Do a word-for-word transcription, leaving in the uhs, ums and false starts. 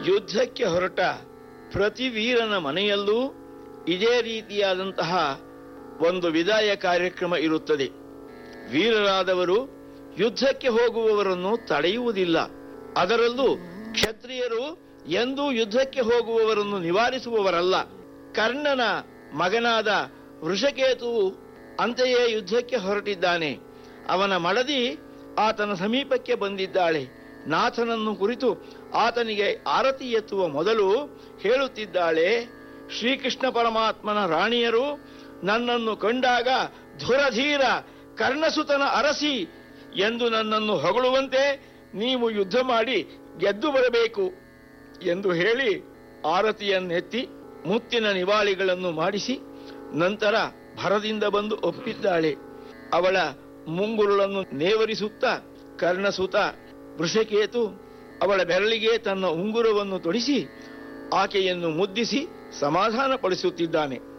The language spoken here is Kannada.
ಯುದ್ಧಕ್ಕೆ ಹೊರಟ ಪ್ರತಿ ವೀರನ ಮನೆಯಲ್ಲೂ ಇದೇ ರೀತಿಯಾದಂತಹ ಒಂದು ವಿದಾಯ ಕಾರ್ಯಕ್ರಮ ಇರುತ್ತದೆ. ವೀರರಾದವರು ಯುದ್ಧಕ್ಕೆ ಹೋಗುವವರನ್ನು ತಡೆಯುವುದಿಲ್ಲ. ಅದರಲ್ಲೂ ಕ್ಷತ್ರಿಯರು ಎಂದೂ ಯುದ್ಧಕ್ಕೆ ಹೋಗುವವರನ್ನು ನಿವಾರಿಸುವವರಲ್ಲ. ಕರ್ಣನ ಮಗನಾದ ವೃಷಕೇತುವು ಅಂತೆಯೇ ಯುದ್ಧಕ್ಕೆ ಹೊರಟಿದ್ದಾನೆ. ಅವನ ಮಡದಿ ಆತನ ಸಮೀಪಕ್ಕೆ ಬಂದಿದ್ದಾಳೆ. ನಾಥನನ್ನು ಕುರಿತು ಆತನಿಗೆ ಆರತಿ ಎತ್ತುವ ಮೊದಲು ಹೇಳುತ್ತಿದ್ದಾಳೆ, ಶ್ರೀಕೃಷ್ಣ ಪರಮಾತ್ಮನ ರಾಣಿಯರು ನನ್ನನ್ನು ಕಂಡಾಗ ಧುರಧೀರ ಕರ್ಣಸುತನ ಅರಸಿ ಎಂದು ನನ್ನನ್ನು ಹೊಗಳುವಂತೆ ನೀವು ಯುದ್ಧ ಮಾಡಿ ಗೆದ್ದು ಬರಬೇಕು ಎಂದು ಹೇಳಿ ಆರತಿಯನ್ನೆತ್ತಿ ಮುತ್ತಿನ ನಿವಾಳಿಗಳನ್ನು ಮಾಡಿಸಿ ನಂತರ ಭರದಿಂದ ಬಂದು ಒಪ್ಪಿದ್ದಾಳೆ. ಅವಳ ಮುಂಗುರುಳನ್ನು ನೇವರಿಸುತ್ತಾ ಕರ್ಣಸುತ ವೃಷಕೇತು ಅವಳ ಬೆರಳಿಗೆ ತನ್ನ ಉಂಗುರವನ್ನು ತೊಡಿಸಿ ಆಕೆಯನ್ನು ಮುದ್ದಿಸಿ ಸಮಾಧಾನಪಡಿಸುತ್ತಿದ್ದಾನೆ.